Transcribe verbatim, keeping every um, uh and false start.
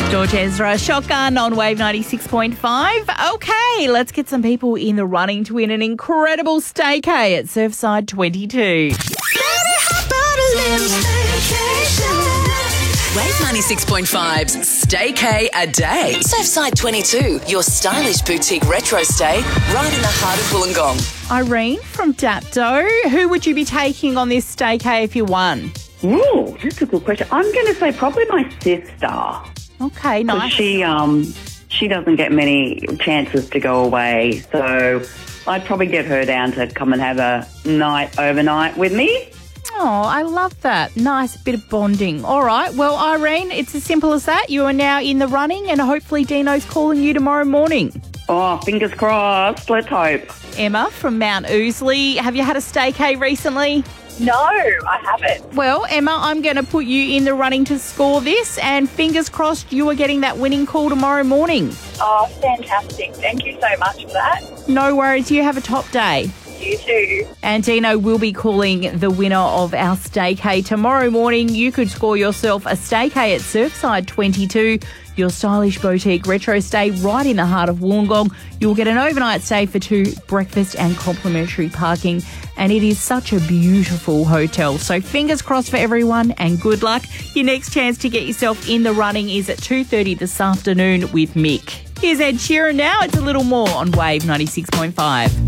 George Ezra, Shotgun on Wave ninety-six point five. Okay, let's get some people in the running to win an incredible staycay at Surfside twenty-two. Wave ninety-six point five's Staycay a Day. Surfside twenty-two, your stylish boutique retro stay right in the heart of Wollongong. Irene from Dapto, who would you be taking on this staycay if you won? Ooh, that's a good question. I'm going to say probably my sister. Okay, nice. She um she doesn't get many chances to go away, so I'd probably get her down to come and have a night overnight with me. Oh, I love that. Nice bit of bonding. All right. Well, Irene, it's as simple as that. You are now in the running and hopefully Dino's calling you tomorrow morning. Oh, fingers crossed. Let's hope. Emma from Mount Ousley. Have you had a staycay recently? No, I haven't. Well, Emma, I'm going to put you in the running to score this and fingers crossed you are getting that winning call tomorrow morning. Oh, fantastic. Thank you so much for that. No worries. You have a top day. You too. And Dino will be calling the winner of our staycay tomorrow morning. You could score yourself a staycay at Surfside twenty-two, your stylish boutique retro stay right in the heart of Wollongong. You'll get an overnight stay for two, breakfast and complimentary parking. And it is such a beautiful hotel. So fingers crossed for everyone and good luck. Your next chance to get yourself in the running is at two thirty this afternoon with Mick. Here's Ed Sheeran now. It's a little more on Wave ninety-six point five.